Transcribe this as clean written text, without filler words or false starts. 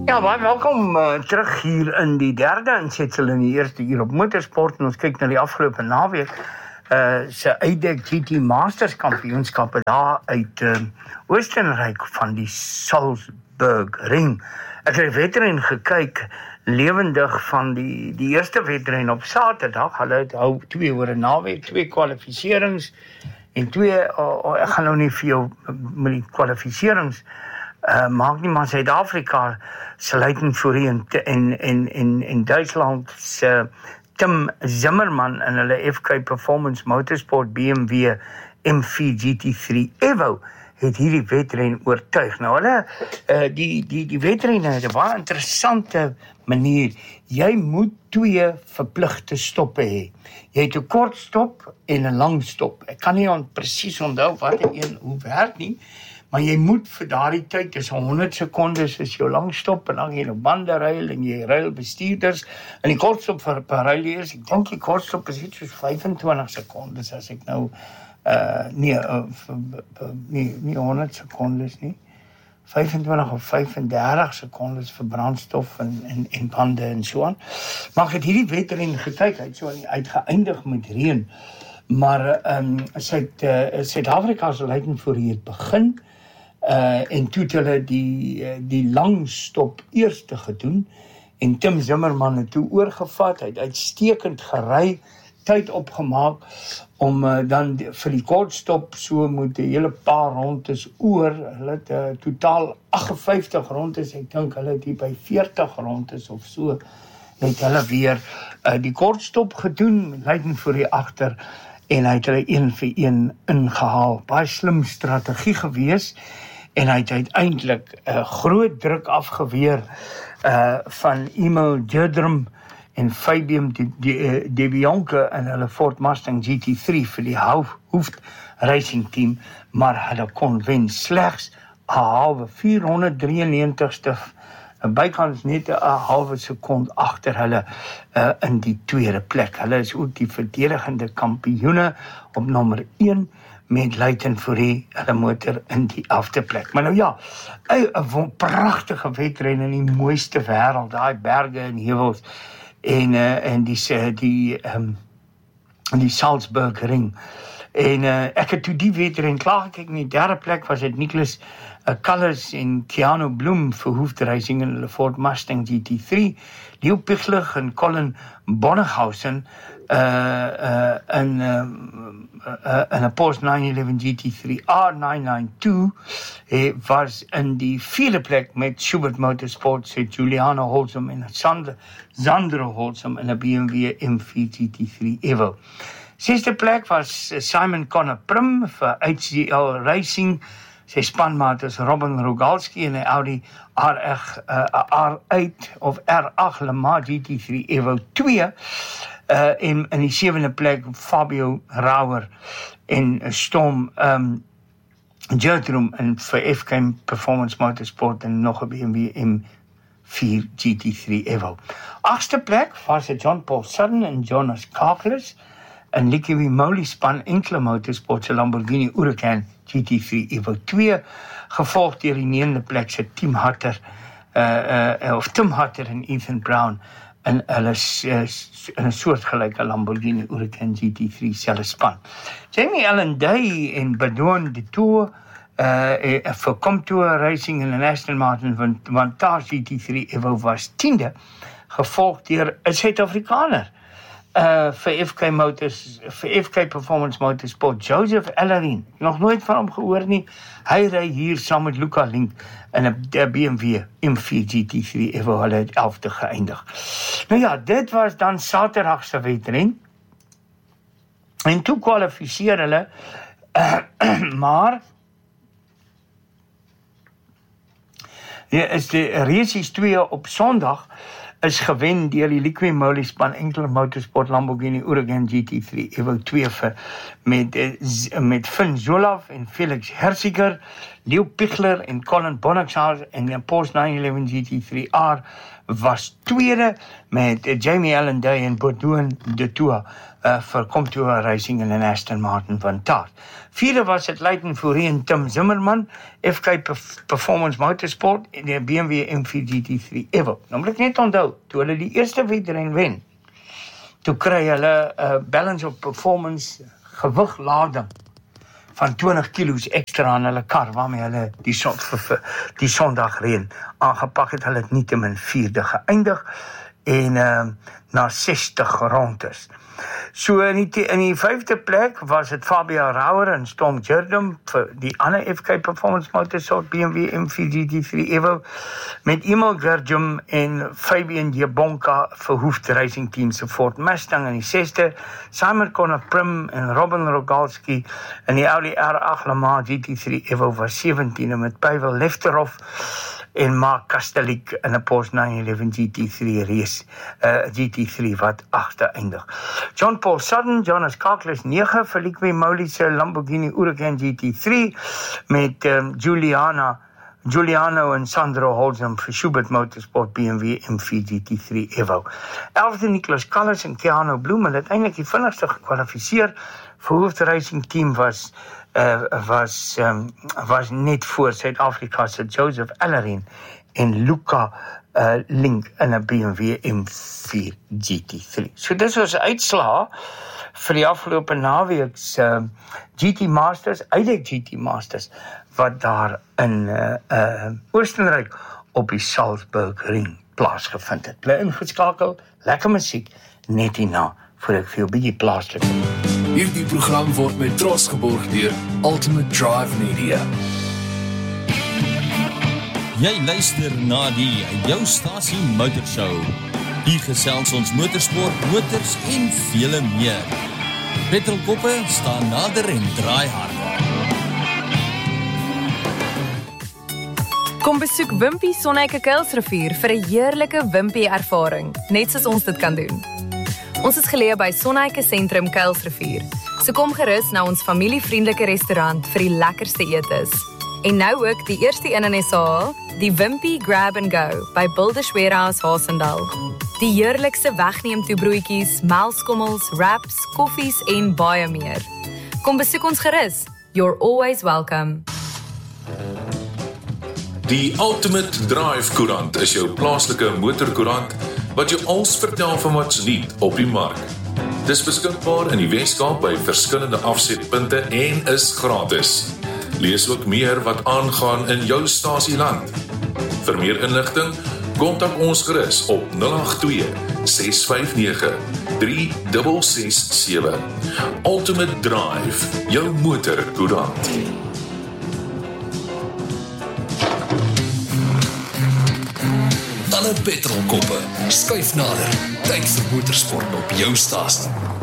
Ja, baie welkom terug hier in die derde insetsel in die eerste uur op motorsport. En ons kyk na die afgelope naweek se Eidek GT Masters kampioenskappe daar uit Oostenryk van die Salzburg Ring. Ek het wedren gekyk lewendig van die eerste wedren op Saterdag. Hulle hou 2 oor 'n naweek, 2 kwalifiserings en 2 ek gaan nou nie vir jou met die kwalifiserings maak nie, maar Suid-Afrika se Leighton Fourie en Duitsland se Tim Zimmerman in hulle FK Performance Motorsport BMW M4 GT3 Evo het hierdie wedren oortuig. Nou hulle die wedren het 'n baie interessante manier. Jy moet 2 verpligte stoppe hê. Jy het 'n kort stop en 'n lang stop. Ek kan nie presies onthou wat hoe werk nie. Maar jy moet vir daardie tyd, dis 100 sekondes is jou lang stop en dan jy nou bande ruil en jy ruil bestuurders en die kortstop vir ruiliers, ek dink die kortstop is iets soos 25 sekondes as ek nou nie 100 sekondes nie. 25 of 35 sekondes vir brandstof en bande en so aan. Maar ek het hierdie wedren gekyk, hy het so uitgeëindig met reën. Maar Suid-Afrika se Leighton Fourie het begin en toe het hulle die lang stop eerste gedoen en Tim Zimmerman het toe oorgevat, hy het uitstekend gery, tyd opgemaak om dan vir die kort stop so moet 'n hele paar rondes oor, hulle het totaal 58 rondes, ek dink hulle het hier by 40 rondes of so, het hulle weer die kort stop gedoen, Leighton Fourie agter en hy het hulle 1 vir 1 ingehaal. Baie slim strategie gewees en hy het uiteindelik groot druk afgeweer van Emil Gjerdrum en Fabian De Bianca en hulle Ford Mustang GT3 vir die Hooft Racing Team, maar hulle kon wen slegs 'n halwe 493ste bykans net 'n halwe sekond agter hulle in die tweede plek. Hulle is ook die verdedigende kampioene op nommer 1 met Leighton Fourie, hulle motor in die 11de plek. Maar nou ja, 'n pragtige wedren in die mooiste wêreld, daai berge en heuwels en die Salzburg Ring. En ek het toe die wedren klaar gekyk, in die derde plek was dit Nicholas Callas en Keanu Bloom vir Hooft Racing en hulle Ford Mustang GT3, Leo Pichler en Colin Bonnighausen in 'n Porsche 911 GT3 R992 was in die 4de plek met Schubert Motorsports, Juliano Holzum en Sandro Holzum in 'n BMW M4 GT3 Evo. 6de plek was Simon Connor Prim vir HCL Racing. Sy spanmaat is Robin Rogalski in 'n Audi R8 of R8 Le Mans GT3 Evo 2. En in die 7de plek Fabio Rauer en Storm Gjerdrum en vir FK Performance Motorsport en nog 'n BMW M4 GT3 Evo. 8ste plek was John Paul Sutton en Jonas Kakles en Licky Moly span enkele motorsport se Lamborghini Huracan GT3 Evo 2, gevolg deur die 9de plek se Tim Hutter en Ethan Brown in hulle in 'n soortgelyke Lamborghini Huracan GT3 selfe span. Jamie Allen Day en Badouin de Tour vir Comtour Racing en Aston Martin Vantage GT3 Evo was 10de, gevolg deur 'n Suid-Afrikaner vir FK Motors, vir FK Performance Motorsport, Joseph Ellerin. Nog nooit van hom gehoor nie. Hy ry hier saam met Luca Link in 'n BMW M4 GT3 Evo, hulle het 11de geëindig. Nou ja, dit was dan Saterdag se wedren. En toe kwalifiseer hulle, maar is die races 2 op Sondag is gewen deur die Liqui Moly span enkele motorsport Lamborghini Huracan GT3 Evo 2 met Finn Zolaf en Felix Herziger. Leo Pichler en Colin Bonnaxhaar in die Porsche 911 GT3R was tweede met Jamie Allen Day en Bourdon de Tour vir Comtour Racing en Aston Martin van Taart. Vierde was het Leighton Fourie en Tim Zimmerman, FK Performance Motorsport en die BMW M4 GT3 Evo. Nou moet ek net onthou, toe hulle die eerste wedren wen, toe kry hulle balance of performance gewiglading van 20 kilos extra aan hulle kar, waarmee hulle die sondagreën aangepak het. Hulle het nietemin vierde geëindig en na 60 rondes. So in die vyfde plek was het Fabio Rauer en Storm Jerdum vir die ander FK Performance Motorsport BMW M4 GT3 Evo met Emil Gerjum en Fabian Jabonka vir Hoofd Racing Team se Ford Mustang in die 6de, Simon Connor Prim en Robin Rogalski in die Audi R8 Le Mans GT3 Evo was 17e met Pavel Lefterov en Mark Kastelik in 'n Porsche 911 GT3 race, GT3 wat 8de eindig. John Paul Sutton, Jonas Kakles 9 vir Liqui Moly se Lamborghini Huracan GT3 met Giuliano en Sandro Holzem vir Schubert Motorsport BMW M4 GT3 Evo. 11de Nicholas Callas en Keanu Bloem, hulle het eintlik die vinnigste gekwalifiseer vir Hoofd Racing Team was net voor Suid-Afrika se Joseph Allerin en Luca Link in 'n BMW M4 GT3. So dis was uitslaa vir die afgelope naweek se GT Masters, eintlik GT Masters wat daar in Oostenryk op die Salzburg Ring plaasgevind het. Bly ingeskakel, lekker musiek net hierna voor ek vir jou 'n bietjie plaaslike. Hierdie program word met trots geborg deur Ultimate Drive Media. Jy luister na die Jou Stasie Motorshow. Hier gesels ons motorsport, motors en vele meer. Petrolkoppe staan nader en draai harder. Kom besoek Wimpy Sonneike Kuilsrivier vir 'n heerlike Wimpy ervaring, net soos ons dit kan doen. Ons is geleë by Sonneike Sentrum Kuilsrivier, so kom gerus na ons familievriendelike restaurant vir die lekkerste etes. En nou ook die eerste een in SA, die Wimpy Grab and Go by Builders Warehouse Haasendal. Die heerlikste wegneem toe broodjies, melkskommels, wraps, koffies en baie meer. Kom besoek ons gerus. You're always welcome. Die Ultimate Drive Koerant is jou plaaslike motorkoerant wat jou alles vertel van wat's nuut op die mark. Dis beskikbaar in die Weskaap by verskillende afsetpunte en is gratis. Lees ook meer wat aangaan in jou stasieland. Vir meer inligting, kontak ons gerus op 082 659 3667. Ultimate Drive, jou motorkoerant. Talle petrolkoppe, skuif nader, tyd vir motorsport op jou stasie.